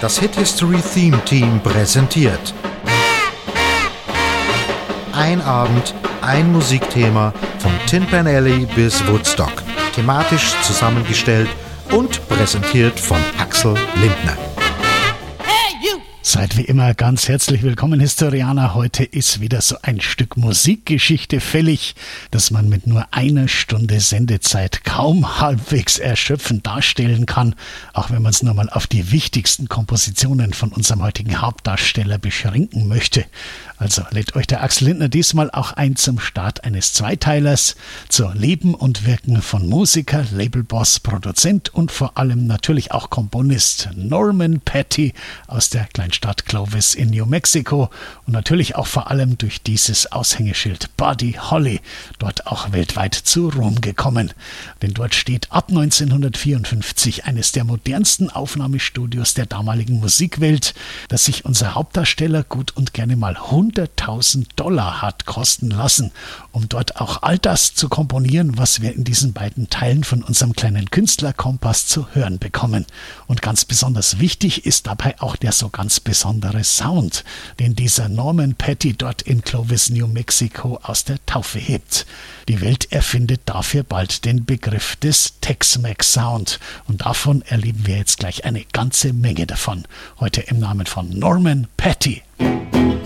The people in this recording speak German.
Das Hit History Theme Team präsentiert. Ein Abend, ein Musikthema von Tin Pan Alley bis Woodstock. Thematisch zusammengestellt und präsentiert von Axel Lindner. Seid wie immer ganz herzlich willkommen, Historianer. Heute ist wieder so ein Stück Musikgeschichte fällig, das man mit nur einer Stunde Sendezeit kaum halbwegs erschöpfend darstellen kann, auch wenn man es nur mal auf die wichtigsten Kompositionen von unserem heutigen Hauptdarsteller beschränken möchte. Also lädt euch der Axel Lindner diesmal auch ein zum Start eines Zweiteilers zur Leben und Wirken von Musiker, Labelboss, Produzent und vor allem natürlich auch Komponist Norman Petty aus der Kleinstadt Clovis in New Mexico und natürlich auch vor allem durch dieses Aushängeschild Buddy Holly, dort auch weltweit zu Ruhm gekommen. Denn dort steht ab 1954 eines der modernsten Aufnahmestudios der damaligen Musikwelt, das sich unser Hauptdarsteller gut und gerne mal $100.000 hat kosten lassen, um dort auch all das zu komponieren, was wir in diesen beiden Teilen von unserem kleinen Künstlerkompass zu hören bekommen. Und ganz besonders wichtig ist dabei auch der so ganz besondere Sound, den dieser Norman Petty dort in Clovis, New Mexico aus der Taufe hebt. Die Welt erfindet dafür bald den Begriff des Tex-Mex Sound und davon erleben wir jetzt gleich eine ganze Menge davon. Heute im Namen von Norman Petty.